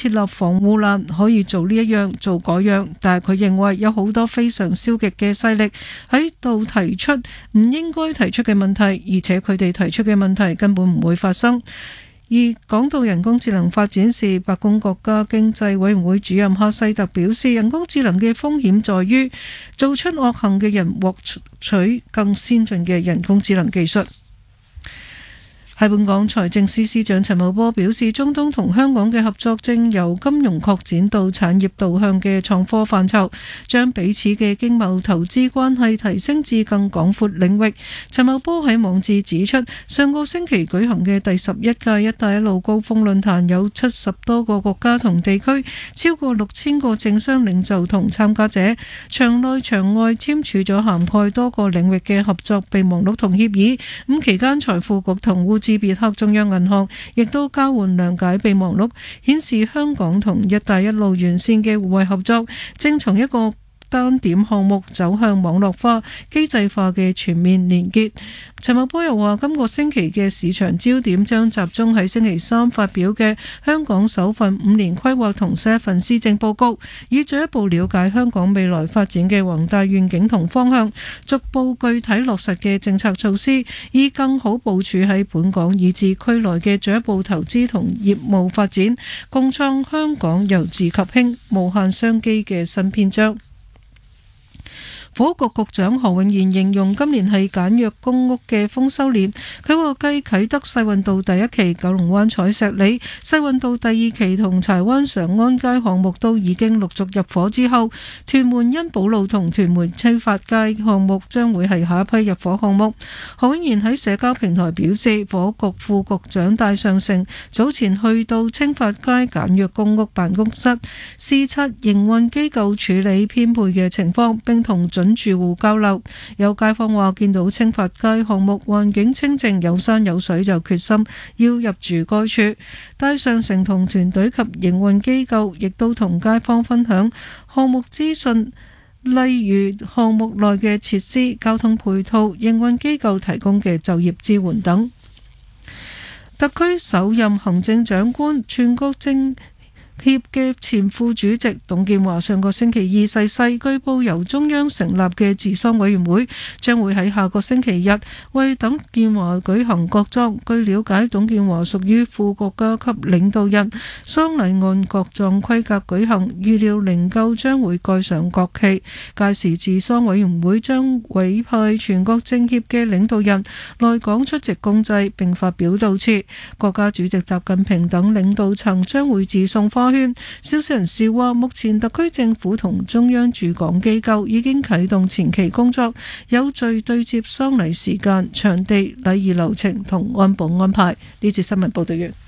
設立防護欄，可以做呢一樣做嗰樣，但係佢認為有好多非常消極嘅勢力喺度提出唔應該提出嘅問題，而且佢哋提出嘅問題根本唔會發生。而講到人工智能發展時，白宮國家經濟委員會主任哈西特表示，人工智能嘅風險在於做出惡行嘅人獲取更先進嘅人工智能技術。喺本港，財政司司長陳茂波表示，中東同香港嘅合作正由金融擴展到產業導向嘅創科範疇，將彼此嘅經貿投資關係提升至更廣闊領域。陳茂波喺網誌指出，上個星期舉行嘅第11屆一帶一路高峰論壇有70多個國家同地區，超過6000個政商領袖同參加者，場內場外簽署咗涵蓋多個領域嘅合作備忘錄同協議。咁期間，財富局同烏茲別克中央銀行亦都交換諒解備忘錄，顯示香港同一帶一路完善嘅互惠合作正從一個單點項目走向網絡化、機制化嘅全面連結。陳茂波又話，今個星期嘅市場焦點將集中喺星期三發表嘅香港首份5年規劃同新一份施政報告，以進一步了解香港未來發展嘅宏大願景同方向，逐步具體落實嘅政策措施，以更好部署喺本港以至區內嘅進一步投資同業務發展，共創香港由治及興無限商機嘅新篇章。房屋局局長何永賢形容今年係簡約公屋嘅豐收年。佢話繼啟德世運道第一期、九龍灣彩石里、世運道第二期同柴灣常安街項目都已經陸續入伙之後，屯門欣寶路同屯門青發街項目將會係下一批入伙項目。何永賢喺社交平台表示，房屋局副局長戴尚成早前去到青發街簡約公屋辦公室視察營運機構處理編配嘅情況，並同準住戶交流。有街坊話見到青發街項目環境清靜，有山有水，就決心要入住該處。戴尚成同團隊及營運機構亦都同街坊分享項目資訊，例如項目內嘅設施、交通配套、營運機構提供嘅就業支援等。特區首任行政長官、全國政協嘅前副主席董建華上個星期二逝世，據報由中央成立嘅治喪委員會將會喺下個星期日為董建華舉行國葬。據了解，董建華屬於副國家級領導人，喪禮按國葬規格舉行，預料靈柩將會蓋上國旗。屆時治喪委員會將委派全國政協嘅領導人來港出席公祭並發表悼詞，國家主席習近平等領導層將會致送花圈。消息人士話，目前特區政府同中央駐港機構已經啟動前期工作，有序對接喪禮時間、場地、禮儀流程同安保安排。呢節新聞報道完。